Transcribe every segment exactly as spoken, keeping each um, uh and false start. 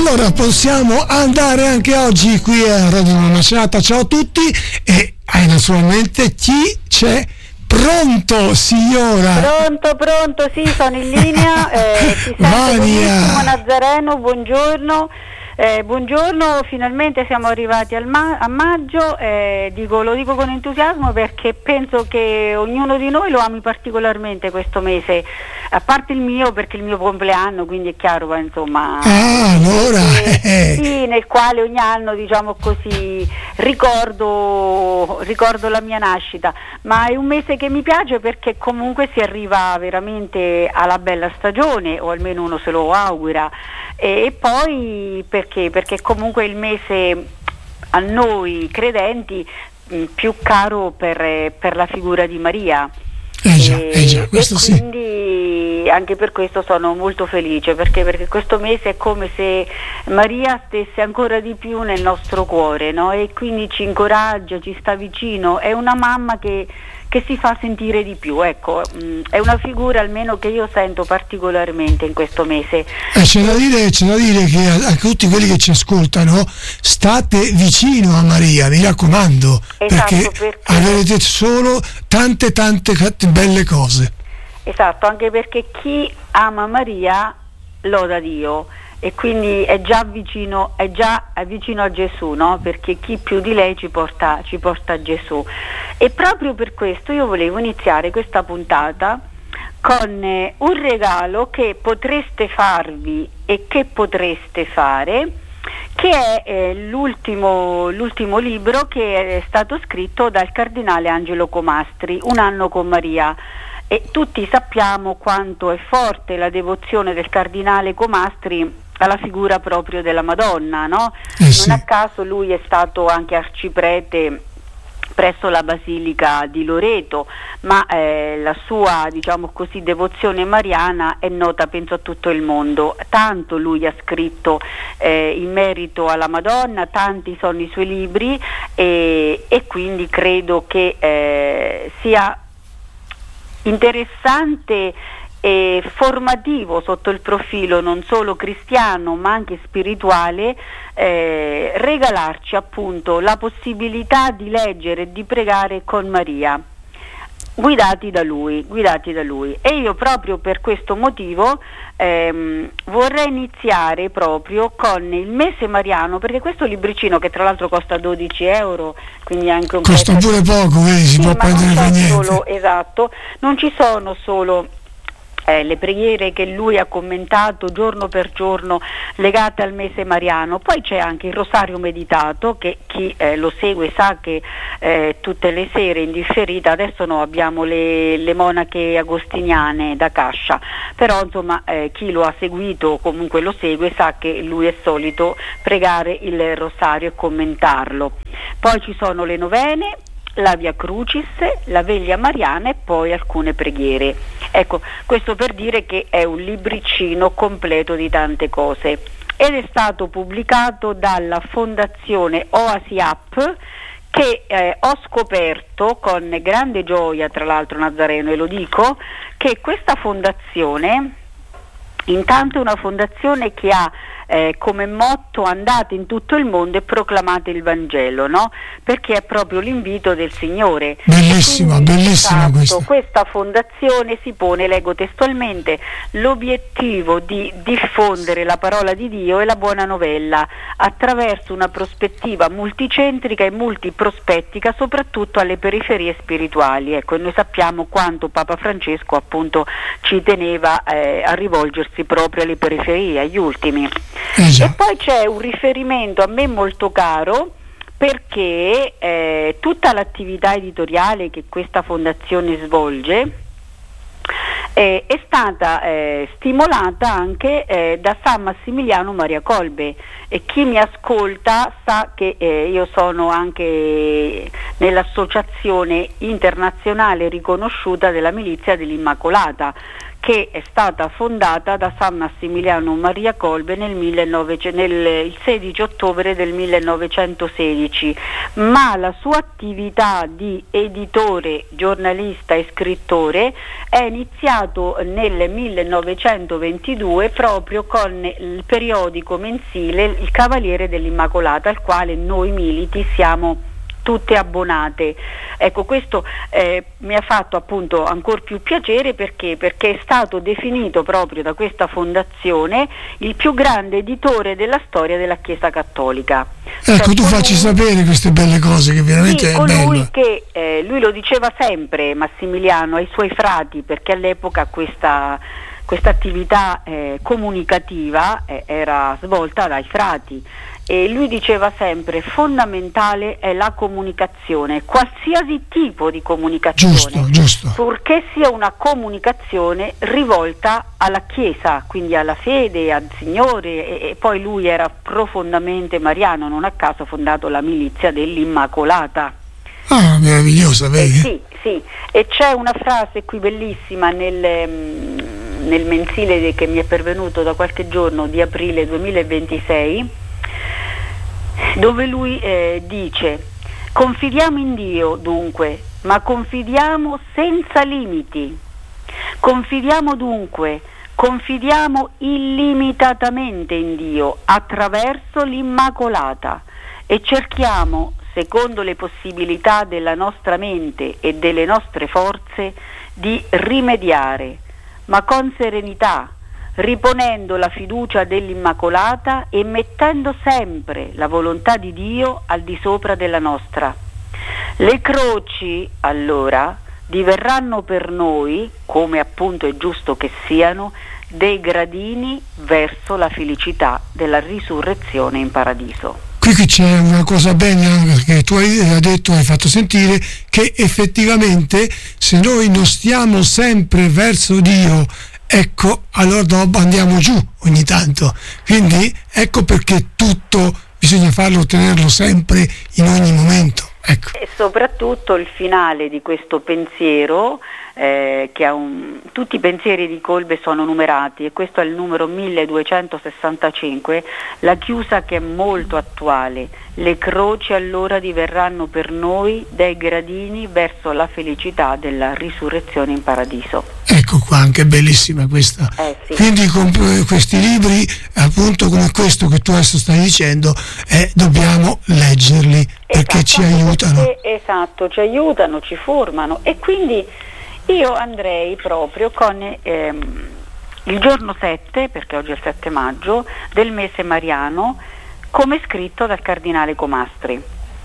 allora possiamo andare anche oggi qui a Radio Macerata. Ciao a tutti e eh, naturalmente chi c'è? Pronto, signora? Pronto, pronto, sì, sono in linea. Eh, ti sento benissimo, Nazareno, buongiorno. Eh, buongiorno, finalmente siamo arrivati al ma- a maggio, eh, dico, lo dico con entusiasmo perché penso che ognuno di noi lo ami particolarmente questo mese, a parte il mio perché è il mio compleanno, quindi è chiaro, insomma, ah, allora. eh, sì, nel quale ogni anno, diciamo così, ricordo, ricordo la mia nascita, ma è un mese che mi piace perché comunque si arriva veramente alla bella stagione, o almeno uno se lo augura, e, e poi perché? Perché comunque è il mese a noi credenti mh, più caro per, per la figura di Maria. Eh già, e, eh già, questo e quindi sì. Anche per questo sono molto felice, perché, perché questo mese è come se Maria stesse ancora di più nel nostro cuore, no? E quindi ci incoraggia, ci sta vicino, è una mamma che, che si fa sentire di più, ecco, mh, è una figura almeno che io sento particolarmente in questo mese. Eh, c'è da dire, c'è da dire che a, a tutti quelli che ci ascoltano, state vicino a Maria, mi raccomando, esatto, perché, perché avrete solo tante tante belle cose. Esatto, anche perché chi ama Maria loda Dio e quindi è già vicino, è già è vicino a Gesù, no? Perché chi più di lei ci porta, ci porta a Gesù. E proprio per questo io volevo iniziare questa puntata con eh, un regalo che potreste farvi e che potreste fare, che è eh, l'ultimo, l'ultimo libro che è stato scritto dal cardinale Angelo Comastri, Un anno con Maria. E tutti sappiamo quanto è forte la devozione del cardinale Comastri alla figura proprio della Madonna, no? Eh sì. Non a caso lui è stato anche arciprete presso la Basilica di Loreto, ma eh, la sua, diciamo così, devozione mariana è nota penso a tutto il mondo. Tanto lui ha scritto eh, in merito alla Madonna, tanti sono i suoi libri e, e quindi credo che eh, sia interessante e formativo sotto il profilo non solo cristiano ma anche spirituale, eh, regalarci appunto la possibilità di leggere e di pregare con Maria, guidati da lui, guidati da lui. E io proprio per questo motivo ehm, vorrei iniziare proprio con il mese mariano, perché questo libricino, che tra l'altro costa dodici euro, quindi anche un costa pure poco, vedi, si sì, può ma prendere per niente. Solo, esatto, non ci sono solo Eh, le preghiere che lui ha commentato giorno per giorno legate al mese mariano, poi c'è anche il rosario meditato che chi eh, lo segue sa che eh, tutte le sere in differita, adesso no, abbiamo le, le monache agostiniane da Cascia, però insomma eh, chi lo ha seguito o comunque lo segue sa che lui è solito pregare il rosario e commentarlo. Poi ci sono le novene, la Via Crucis, la Veglia Mariana e poi alcune preghiere. Ecco, questo per dire che è un libricino completo di tante cose ed è stato pubblicato dalla Fondazione Oasi App, che eh, ho scoperto con grande gioia, tra l'altro, Nazareno, e lo dico, che questa fondazione intanto è una fondazione che ha Eh, come motto andate in tutto il mondo e proclamate il Vangelo, no? Perché è proprio l'invito del Signore. Bellissima, quindi, bellissima esatto, questa. Questa fondazione si pone, leggo testualmente, l'obiettivo di diffondere la parola di Dio e la buona novella attraverso una prospettiva multicentrica e multiprospettica, soprattutto alle periferie spirituali. Ecco, e noi sappiamo quanto Papa Francesco appunto ci teneva eh, a rivolgersi proprio alle periferie, agli ultimi. Eh e poi c'è un riferimento a me molto caro, perché eh, tutta l'attività editoriale che questa fondazione svolge eh, è stata eh, stimolata anche eh, da San Massimiliano Maria Kolbe, e chi mi ascolta sa che eh, io sono anche nell'associazione internazionale riconosciuta della Milizia dell'Immacolata, che è stata fondata da San Massimiliano Maria Kolbe nel, millenovecento, nel il sedici ottobre del millenovecentosedici, ma la sua attività di editore, giornalista e scrittore è iniziato nel millenovecentoventidue proprio con il periodico mensile Il Cavaliere dell'Immacolata, al quale noi militi siamo tutte abbonate. Ecco, questo eh, mi ha fatto appunto ancor più piacere perché perché è stato definito proprio da questa fondazione il più grande editore della storia della Chiesa Cattolica. Ecco, cioè, tu facci sapere queste belle cose, che veramente sì, è colui bello. che eh, lui lo diceva sempre, Massimiliano, ai suoi frati, perché all'epoca questa questa attività eh, comunicativa eh, era svolta dai frati. E lui diceva sempre: fondamentale è la comunicazione, qualsiasi tipo di comunicazione, giusto, giusto. purché sia una comunicazione rivolta alla Chiesa, quindi alla fede, al Signore, e, e poi lui era profondamente mariano, non a caso ha fondato la milizia dell'Immacolata. Ah, meravigliosa, vedi? Eh, sì, sì, e c'è una frase qui bellissima nel, nel mensile che mi è pervenuto da qualche giorno di aprile duemilaventisei, dove lui eh, dice: confidiamo in Dio dunque, ma confidiamo senza limiti. Confidiamo dunque, confidiamo illimitatamente in Dio attraverso l'Immacolata e cerchiamo, secondo le possibilità della nostra mente e delle nostre forze, di rimediare, ma con serenità, riponendo la fiducia dell'Immacolata e mettendo sempre la volontà di Dio al di sopra della nostra. Le croci, allora, diverranno per noi, come appunto è giusto che siano, dei gradini verso la felicità della risurrezione in paradiso. Qui c'è una cosa bella, perché tu hai detto, hai fatto sentire che effettivamente se noi non stiamo sempre verso Dio, ecco, allora dopo andiamo giù ogni tanto. Quindi ecco perché tutto bisogna farlo, tenerlo sempre in ogni momento. Ecco. E soprattutto il finale di questo pensiero, eh, che ha un, tutti i pensieri di Kolbe sono numerati, e questo è il numero milleduecentosessantacinque, la chiusa che è molto attuale: le croci allora diverranno per noi dei gradini verso la felicità della risurrezione in paradiso. Ecco qua, anche bellissima questa. Eh, sì. Quindi con questi libri, appunto come questo che tu adesso stai dicendo, eh, dobbiamo leggerli perché esatto, ci aiutano. Perché, esatto, ci aiutano, ci formano, e quindi io andrei proprio con ehm, il giorno sette, perché oggi è il sette maggio, del mese mariano, come scritto dal cardinale Comastri.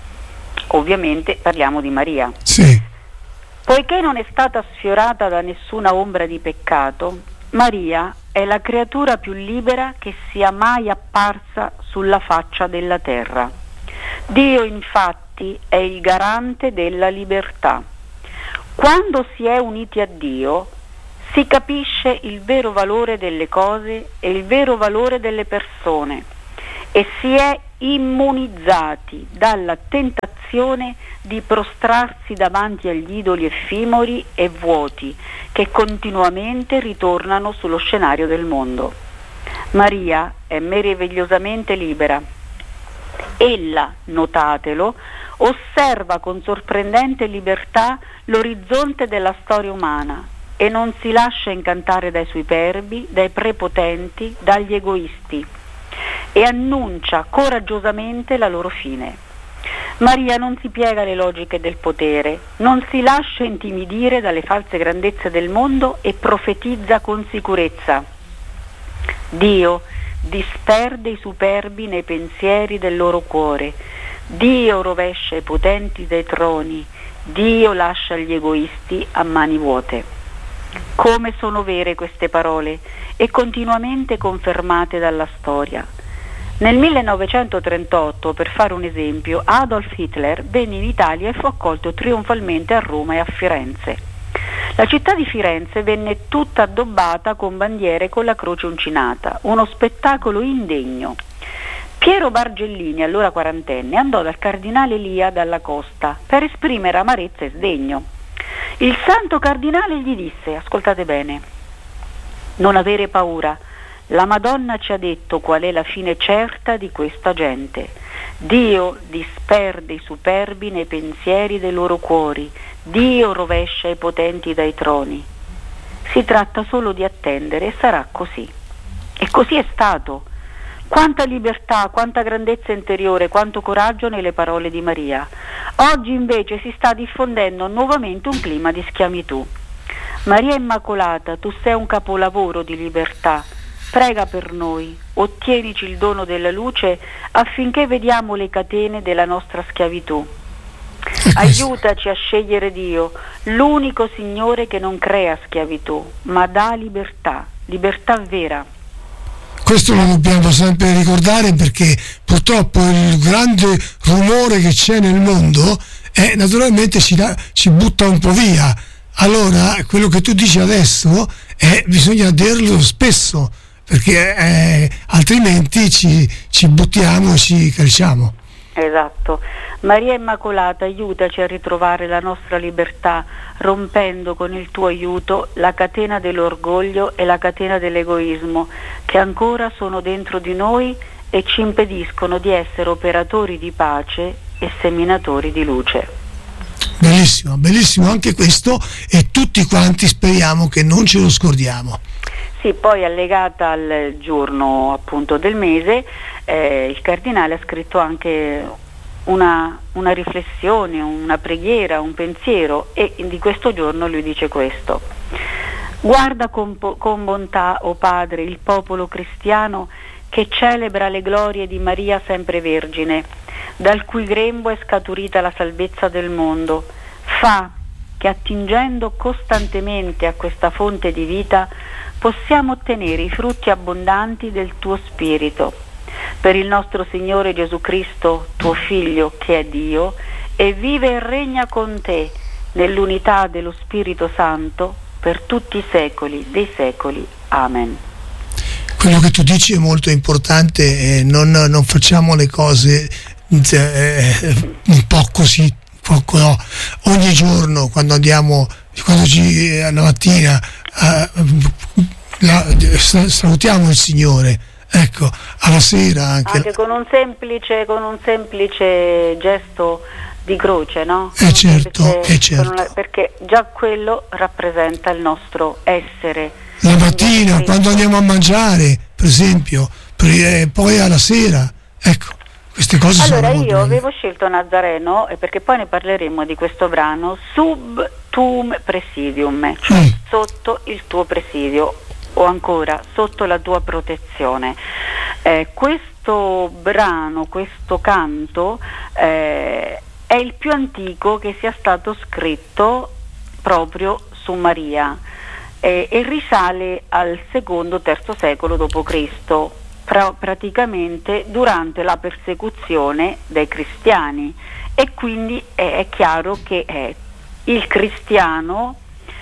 Ovviamente parliamo di Maria. Sì. Poiché non è stata sfiorata da nessuna ombra di peccato, Maria è la creatura più libera che sia mai apparsa sulla faccia della terra. Dio infatti è il garante della libertà. Quando si è uniti a Dio, si capisce il vero valore delle cose e il vero valore delle persone, e si è immunizzati dalla tentazione di prostrarsi davanti agli idoli effimeri e vuoti che continuamente ritornano sullo scenario del mondo. Maria è meravigliosamente libera. Ella, notatelo, osserva con sorprendente libertà l'orizzonte della storia umana e non si lascia incantare dai superbi, dai prepotenti, dagli egoisti, e annuncia coraggiosamente la loro fine. Maria non si piega alle logiche del potere, non si lascia intimidire dalle false grandezze del mondo e profetizza con sicurezza: Dio disperde i superbi nei pensieri del loro cuore, Dio rovescia i potenti dai troni, Dio lascia gli egoisti a mani vuote. Come sono vere queste parole e continuamente confermate dalla storia. Nel millenovecentotrentotto, per fare un esempio, Adolf Hitler venne in Italia e fu accolto trionfalmente a Roma e a Firenze. La città di Firenze venne tutta addobbata con bandiere con la croce uncinata, uno spettacolo indegno. Piero Bargellini, allora quarantenne, andò dal cardinale Lia Dalla Costa per esprimere amarezza e sdegno. Il santo cardinale gli disse: ascoltate bene, Non avere paura. La Madonna ci ha detto qual è la fine certa di questa gente. Dio disperde i superbi nei pensieri dei loro cuori. Dio rovescia i potenti dai troni. Si tratta solo di attendere e sarà così. E così è stato. Quanta libertà, quanta grandezza interiore, quanto coraggio nelle parole di Maria. Oggi invece si sta diffondendo nuovamente un clima di schiavitù. Maria Immacolata, tu sei un capolavoro di libertà. Prega per noi, ottienici il dono della luce affinché vediamo le catene della nostra schiavitù. Aiutaci a scegliere Dio, l'unico Signore che non crea schiavitù, ma dà libertà, libertà vera. Questo lo dobbiamo sempre ricordare, perché purtroppo il grande rumore che c'è nel mondo è, naturalmente ci, da, ci butta un po' via. Allora quello che tu dici adesso è, bisogna dirlo spesso, perché eh, altrimenti ci, ci buttiamo e ci calciamo. Esatto. Maria Immacolata, aiutaci a ritrovare la nostra libertà, rompendo con il tuo aiuto la catena dell'orgoglio e la catena dell'egoismo che ancora sono dentro di noi e ci impediscono di essere operatori di pace e seminatori di luce. Bellissimo, bellissimo anche questo, e tutti quanti speriamo che non ce lo scordiamo. Sì, poi allegata al giorno appunto del mese, eh, il Cardinale ha scritto anche una, una riflessione, una preghiera, un pensiero, e di questo giorno lui dice questo: guarda con, con bontà, o Padre, il popolo cristiano che celebra le glorie di Maria sempre Vergine, dal cui grembo è scaturita la salvezza del mondo. Fa che attingendo costantemente a questa fonte di vita possiamo ottenere i frutti abbondanti del tuo Spirito. Per il nostro Signore Gesù Cristo, tuo Figlio, che è Dio, e vive e regna con te nell'unità dello Spirito Santo per tutti i secoli dei secoli. Amen. Quello che tu dici è molto importante, eh, non, non facciamo le cose eh, un po' così, poco, no. Ogni giorno quando andiamo, quando ci, la mattina eh, la, salutiamo il Signore, ecco, alla sera anche, anche con un semplice con un semplice gesto di croce, no? Eh certo, eh certo. Una, perché già quello rappresenta il nostro essere. La mattina quando andiamo a mangiare, per esempio, per, eh, poi alla sera, ecco, queste cose allora sono io avevo scelto Nazareno, eh, perché poi ne parleremo di questo brano, sub tuum presidium, cioè mm. sotto il tuo presidio, o ancora sotto la tua protezione. Eh, questo brano, questo canto eh, è il più antico che sia stato scritto proprio su Maria, eh, e risale al secondo terzo secolo dopo Cristo, pra- praticamente durante la persecuzione dei cristiani, e quindi è, è chiaro che è, il cristiano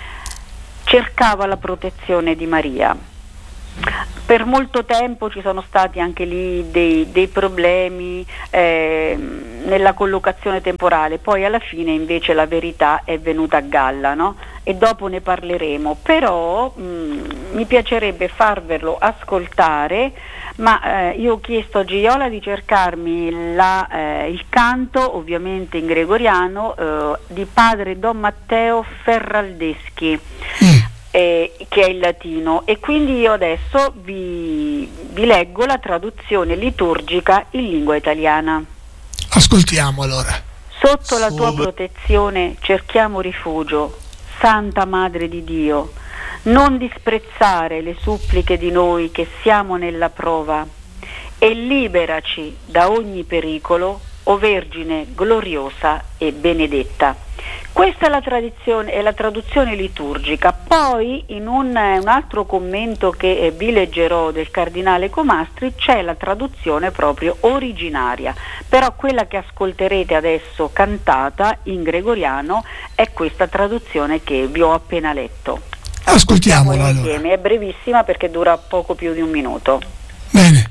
cercava la protezione di Maria. Per molto tempo ci sono stati anche lì dei, dei problemi eh, nella collocazione temporale, poi alla fine invece la verità è venuta a galla, no? E dopo ne parleremo, però mh, mi piacerebbe farvelo ascoltare, ma eh, io ho chiesto a Gioia di cercarmi la, eh, il canto, ovviamente in gregoriano, eh, di padre Don Matteo Ferraldeschi. Mm. Eh, che è il latino, e quindi io adesso vi, vi leggo la traduzione liturgica in lingua italiana. Ascoltiamo allora. Sotto la tua protezione cerchiamo rifugio, Santa Madre di Dio. Non disprezzare le suppliche di noi che siamo nella prova, e liberaci da ogni pericolo, o Vergine gloriosa e benedetta. Questa è la tradizione, è la traduzione liturgica. Poi in un, un altro commento che eh, vi leggerò del Cardinale Comastri c'è la traduzione proprio originaria, però quella che ascolterete adesso cantata in gregoriano è questa traduzione che vi ho appena letto. Ascoltiamola allora. Insieme, è brevissima perché dura poco più di un minuto. Bene.